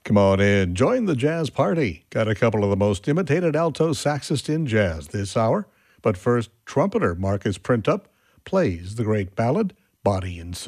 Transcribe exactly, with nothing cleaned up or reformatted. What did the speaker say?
Come on in, join the jazz party. Got a couple of the most imitated alto saxists in jazz this hour. But first, trumpeter Marcus Printup plays the great ballad, Body and Soul.